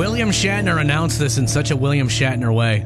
William Shatner announced this in such a William Shatner way.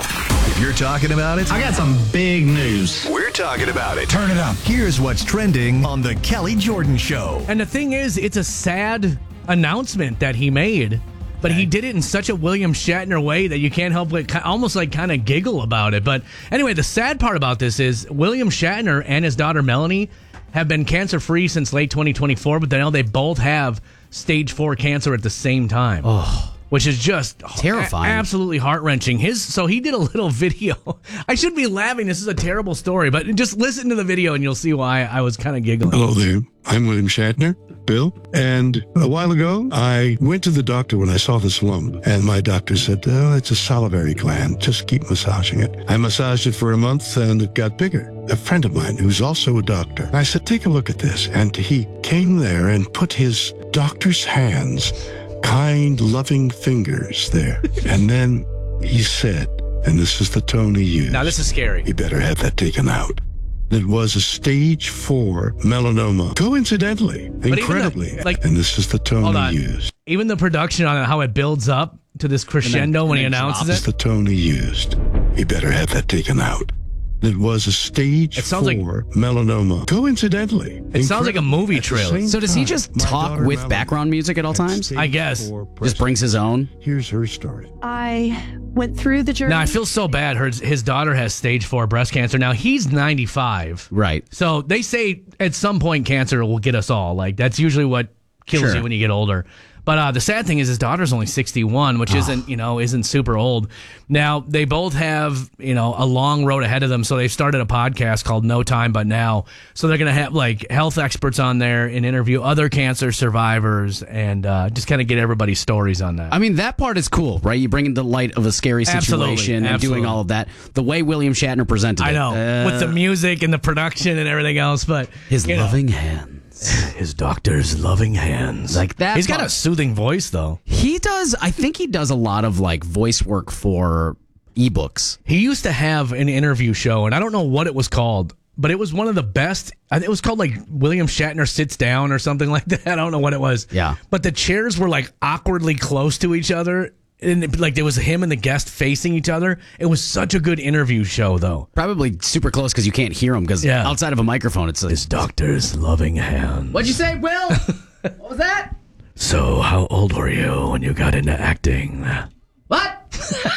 If you're talking about it, I got some big news. we're talking about it. Turn it up. Here's what's trending on The Kelly Jordan Show. And the thing is, it's a sad announcement that he made, but he did it in such a William Shatner way that you can't help but almost like kind of giggle about it. But anyway, the sad part about this is William Shatner and his daughter Melanie have been cancer-free since late 2024, but now they both have stage 4 cancer at the same time. Oh. Which is just terrifying. Absolutely heart-wrenching. So he did a little video. I should be laughing. This is a terrible story, but just listen to the video and you'll see why I was kind of giggling. Hello there. I'm William Shatner, Bill. And a while ago, I went to the doctor when I saw this lump. And my doctor said, oh, it's a salivary gland. Just keep massaging it. I massaged it for a month and it got bigger. A friend of mine who's also a doctor, I said, take a look at this. And he came there and put his doctor's hands, kind, loving fingers there. And then he said, and this is the tone he used. Now, this is scary. You better have that taken out. It was a stage 4 melanoma. Coincidentally, incredibly. And this is the tone he used. Even the production on it, how it builds up to this crescendo when he announces This is the tone he used. You better have that taken out. It was a stage 4 melanoma. Coincidentally. It sounds like a movie trailer. So does he just talk with background music at all times? I guess. Just brings his own? Here's her story. I went through the journey. Now, I feel so bad. His daughter has stage 4 breast cancer. Now, he's 95. Right. So they say at some point cancer will get us all. Like, that's usually what kills you when you get older. But the sad thing is his daughter's only 61, which isn't super old. Now, they both have, a long road ahead of them. So they've started a podcast called No Time But Now. So they're going to have like health experts on there and interview other cancer survivors and just kind of get everybody's stories on that. I mean, that part is cool, right? You bring in the light of a scary situation and doing all of that. The way William Shatner presented it. I know, with the music and the production and everything else. But his loving hands. His doctor's loving hands. Like that. He's got a soothing voice, though. He does. I think he does a lot of like voice work for ebooks. He used to have an interview show, and I don't know what it was called, but it was one of the best. It was called like William Shatner Sits Down or something like that. I don't know what it was. Yeah. But the chairs were like awkwardly close to each other. And like there was him and the guest facing each other. It was such a good interview show, though. Probably super close because you can't hear him because outside of a microphone, it's like his doctor's loving hands. What'd you say, Will? What was that? So, how old were you when you got into acting? What?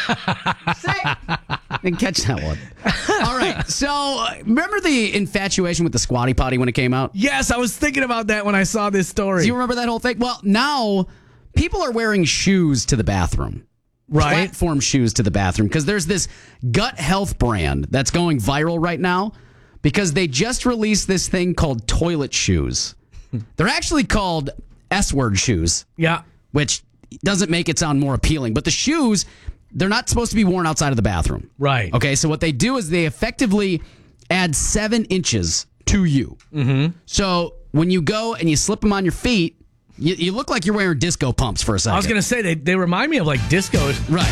Say. Didn't catch that one. All right. So, remember the infatuation with the Squatty Potty when it came out? Yes, I was thinking about that when I saw this story. Do you remember that whole thing? Well, now people are wearing shoes to the bathroom. Right. Platform shoes to the bathroom. Because there's this gut health brand that's going viral right now because they just released this thing called toilet shoes. They're actually called S-word shoes. Yeah. Which doesn't make it sound more appealing. But the shoes, they're not supposed to be worn outside of the bathroom. Right. Okay, so what they do is they effectively add 7 inches to you. Mm-hmm. So when you go and you slip them on your feet, you look like you're wearing disco pumps for a second. I was going to say, they remind me of like discos. Right.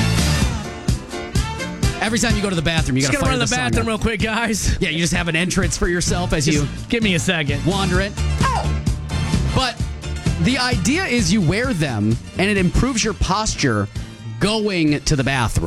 Every time you go to the bathroom, you got to fire run to the bathroom real quick, guys. Yeah, you just have an entrance for yourself as you... Give me a second. Wander it. But the idea is you wear them, and it improves your posture going to the bathroom.